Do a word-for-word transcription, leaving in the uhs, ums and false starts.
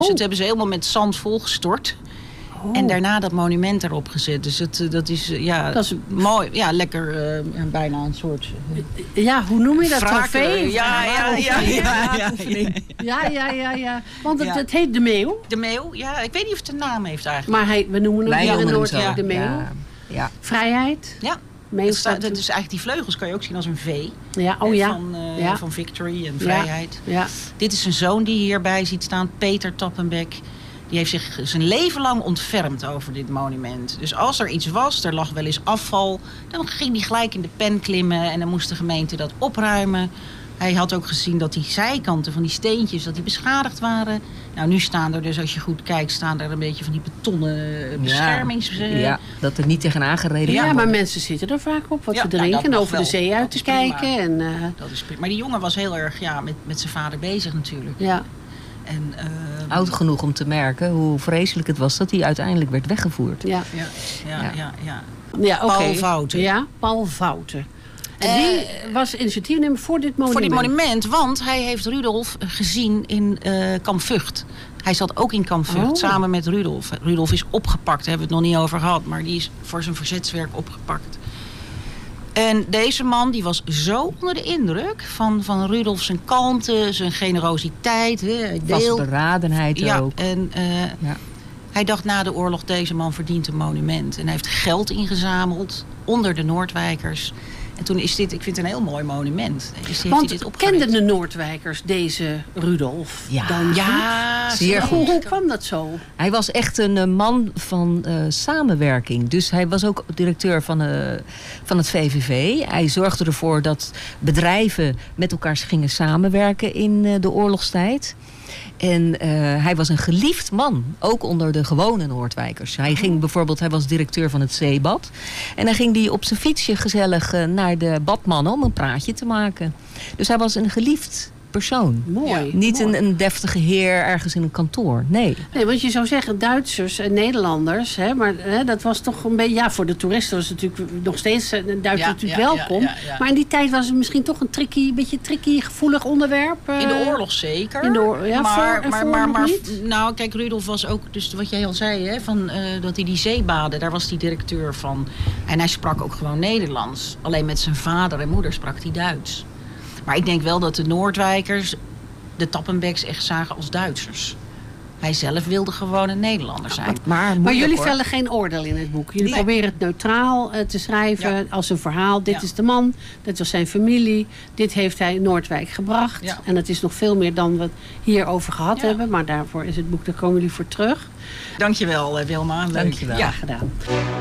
Dus dat hebben ze helemaal met zand volgestort. Oh. En daarna dat monument erop gezet. Dus het, dat is, ja, dat is mooi. Ja, lekker uh, bijna een soort... Uh, ja, hoe noem je dat? Trofee? Ja, ja, ja. Ja, ja, ja, ja, ja, ja. Want het, ja. het heet De Meeuw. De Meeuw, ja. Ik weet niet of het een naam heeft eigenlijk. Maar hij, we noemen hem hier in Noordwijk ja. De Meeuw. Ja. Ja. Vrijheid. Ja. Het staat, het is eigenlijk die vleugels kan je ook zien als een V. Ja, oh ja. Van, uh, ja. van Victory en Vrijheid. Ja. Ja. Dit is een zoon die hierbij ziet staan, Peter Tappenbeck. Die heeft zich zijn leven lang ontfermd over dit monument. Dus als er iets was, er lag wel eens afval, dan ging hij gelijk in de pen klimmen en dan moest de gemeente dat opruimen. Hij had ook gezien dat die zijkanten van die steentjes dat die beschadigd waren. Nou, nu staan er dus, als je goed kijkt, staan er een beetje van die betonnen beschermings... Ja, ja dat er niet tegenaan gereden Ja, kan maar mensen zitten er vaak op wat ja, te drinken nou, en over wel. de zee uit te kijken. En, uh... dat is prima. Maar die jongen was heel erg ja, met, met zijn vader bezig natuurlijk. Ja. En, uh, oud genoeg om te merken hoe vreselijk het was dat hij uiteindelijk werd weggevoerd. Ja, ja, ja, ja. ja, ja. ja okay. Paul Fouten. Ja, Paul Fouten. En die uh, was initiatiefnemer voor dit monument? Voor dit monument, want hij heeft Rudolf gezien in uh, Kamp Vught. Hij zat ook in Kamp Vught, oh. samen met Rudolf. Rudolf is opgepakt, daar hebben we het nog niet over gehad. Maar die is voor zijn verzetswerk opgepakt. En deze man die was zo onder de indruk van, van Rudolf zijn kalmte, zijn generositeit. Vastberadenheid ja, ook. En, uh, ja. Hij dacht na de oorlog, deze man verdient een monument. En hij heeft geld ingezameld onder de Noordwijkers. En toen is dit, ik vind het een heel mooi monument. Is, Want dit kenden de Noordwijkers deze Rudolf ja, dan? Ja, zeer goed. Hoe, hoe kwam dat zo? Hij was echt een uh, man van uh, samenwerking. Dus hij was ook directeur van, uh, van het V V V. Hij zorgde ervoor dat bedrijven met elkaar gingen samenwerken in uh, de oorlogstijd. En uh, hij was een geliefd man, ook onder de gewone Noordwijkers. Hij ging bijvoorbeeld, hij was directeur van het zeebad. En dan ging hij op zijn fietsje gezellig uh, naar de badmannen om een praatje te maken. Dus hij was een geliefd persoon. Mooi. Ja, niet mooi. Een, een deftige heer ergens in een kantoor. Nee. Nee, want je zou zeggen Duitsers en Nederlanders. Hè, maar hè, dat was toch een beetje... Ja, voor de toeristen was het natuurlijk nog steeds Duitsers ja, natuurlijk ja, welkom. Ja, ja, ja. Maar in die tijd was het misschien toch een tricky, beetje tricky, gevoelig onderwerp. Uh, in de oorlog zeker. In de oorlog, ja, maar, voor, maar, voor maar, maar niet? Nou, kijk, Rudolf was ook, dus wat jij al zei, hè, van, uh, dat hij die zeebaden, daar was hij directeur van. En hij sprak ook gewoon Nederlands. Alleen met zijn vader en moeder sprak hij Duits. Maar ik denk wel dat de Noordwijkers de Tappenbecks echt zagen als Duitsers. Hij zelf wilde gewoon een Nederlander zijn. Maar, maar jullie hoor. vellen geen oordeel in het boek. Jullie nee. proberen het neutraal uh, te schrijven ja. als een verhaal. Dit ja. is de man, dit was zijn familie. Dit heeft hij in Noordwijk gebracht. Ja. En het is nog veel meer dan we hierover gehad ja. hebben. Maar daarvoor is het boek, daar komen jullie voor terug. Dankjewel, Wilma. Leuk. Dankjewel. Ja, gedaan.